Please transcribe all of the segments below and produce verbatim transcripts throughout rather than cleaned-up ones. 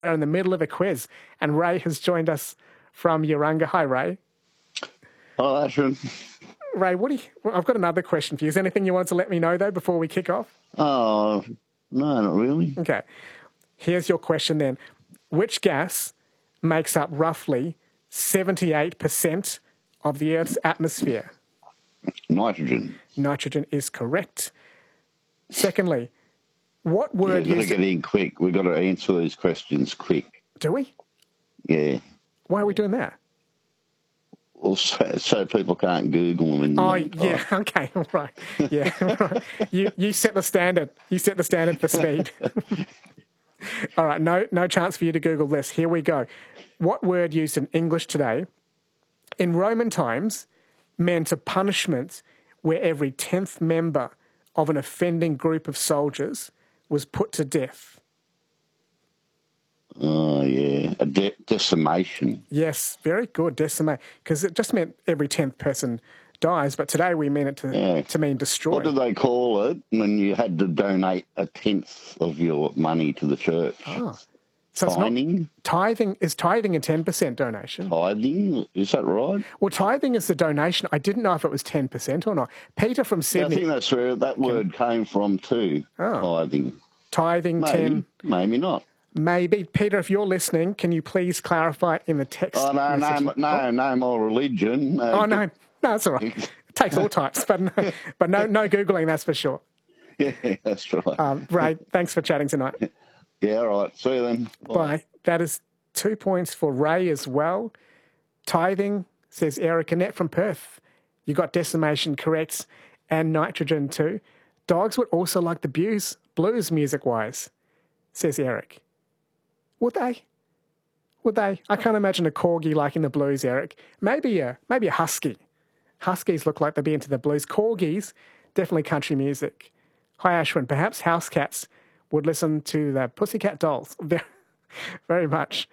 are in the middle of a quiz, and Ray has joined us from Urunga. Hi, Ray. Hi, Ashwin. Ray, what do you, well, I've got another question for you. Is there anything you want to let me know, though, before we kick off? Oh, no, not really. Okay. Here's your question then. Which gas makes up roughly seventy-eight percent of the Earth's atmosphere? Nitrogen. Nitrogen is correct. Secondly, what word Yeah, we've got used... to get in quick. We've got to answer these questions quick. Do we? Yeah. Why are we doing that? Well, so, so people can't Google them. In Oh, the yeah, okay, right. Yeah, right. You, you set the standard. You set the standard for speed. All right, no, no chance for you to Google this. Here we go. What word used in English today in Roman times meant a punishment where every tenth member of an offending group of soldiers was put to death? Oh, yeah. A de- decimation. Yes, very good, decimate, because it just meant every tenth person dies, but today we mean it to, Yeah. to mean destroy. What did they call it when you had to donate a tenth of your money to the church? Oh. So Tithing? It's not, tithing, is tithing a ten percent donation? Tithing? Is that right? Well, tithing is the donation. I didn't know if it was ten percent or not. Peter from Yeah, I Sydney. think that's where that word came from too. Oh. Tithing. Tithing, Maybe, ten. maybe not. Maybe. Peter, if you're listening, can you please clarify it in the text? Oh, no, message? no, no, no more religion. No, Oh, no. No, it's all right. It takes all types, but no, but no, no Googling, that's for sure. Yeah, that's right. Um, Ray, thanks for chatting tonight. Yeah, all right. See you then. Bye. Bye. That is two points for Ray as well. Tithing, says Eric Annette from Perth. You got decimation correct and nitrogen too. Dogs would also like the blues, blues music-wise, says Eric. Would they? Would they? I can't imagine a corgi liking the blues, Eric. Maybe a, maybe a husky. Huskies look like they'd be into the blues. Corgis, definitely country music. Hi, Ashwin. Perhaps house cats would listen to the Pussycat Dolls. Very, very much.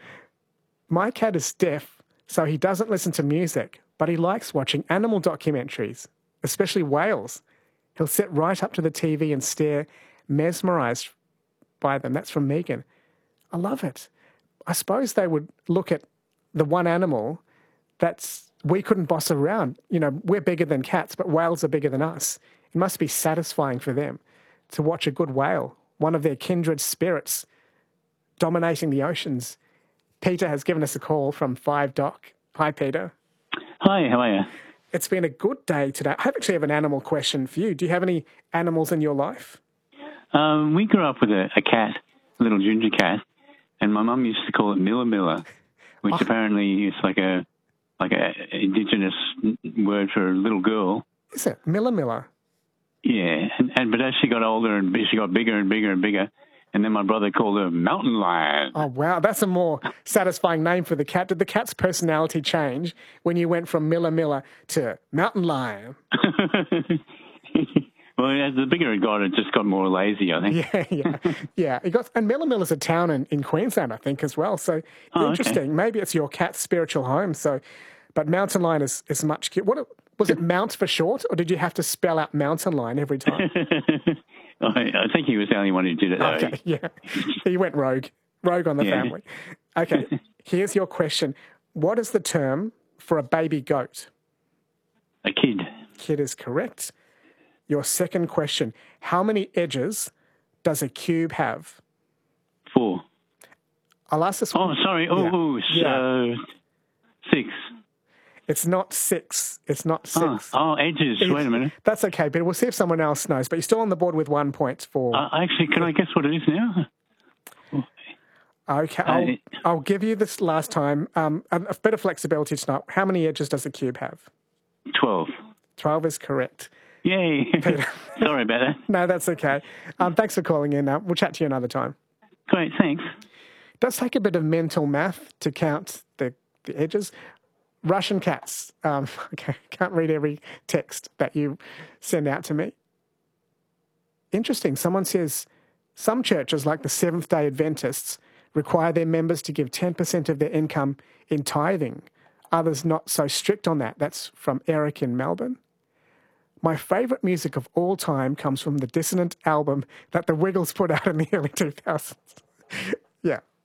My cat is deaf, so he doesn't listen to music, but he likes watching animal documentaries, especially whales. He'll sit right up to the T V and stare, mesmerised by them. That's from Megan. I love it. I suppose they would look at the one animal that's, we couldn't boss around. You know, we're bigger than cats, but whales are bigger than us. It must be satisfying for them to watch a good whale, one of their kindred spirits, dominating the oceans. Peter has given us a call from Five Doc. Hi, Peter. Hi, how are you? It's been a good day today. I actually have an animal question for you. Do you have any animals in your life? Um, we grew up with a, a cat, a little ginger cat, and my mum used to call it Miller Miller, which Oh. apparently is like a like a indigenous word for a little girl. Is it? Miller Miller. Yeah, and, and but as she got older and she got bigger and bigger and bigger, and then my brother called her Mountain Lion. Oh, wow. That's a more satisfying name for the cat. Did the cat's personality change when you went from Miller Miller to Mountain Lion? Well, as the bigger it got, it just got more lazy, I think. Yeah, yeah, yeah. It got, and Miller Miller's a town in, in Queensland, I think, as well. So Oh, interesting. okay. Maybe it's your cat's spiritual home. So, but Mountain Lion is, is much cute. What was it? Mount for short, or did you have to spell out Mountain Lion every time? I, I think he was the only one who did it, though. Okay, yeah. He went rogue, rogue on the Yeah. family. Okay, here's your question. What is the term for a baby goat? A kid. Kid is correct. Your second question. How many edges does a cube have? Four. I'll ask this Oh, one. sorry. Oh, Yeah. oh, Yeah. so six. It's not six. It's not Oh, six. oh, edges. Wait a minute. That's okay, but we'll see if someone else knows. But you're still on the board with one point for... Uh, actually, can I guess what it is now? okay, I'll, uh, I'll give you this last time. Um, a, a bit of flexibility tonight. How many edges does a cube have? Twelve. twelve is correct. Yay. Sorry about that. No, that's okay. Um, thanks for calling in. Uh, we'll chat to you another time. Great, thanks. It does take a bit of mental math to count the, the edges. Russian cats. Um, okay, can't read every text that you send out to me. Interesting. Someone says some churches, like the Seventh-day Adventists, require their members to give ten percent of their income in tithing. Others not so strict on that. That's from Eric in Melbourne. My favourite music of all time comes from the Dissonant album that the Wiggles put out in the early two thousands. Yeah,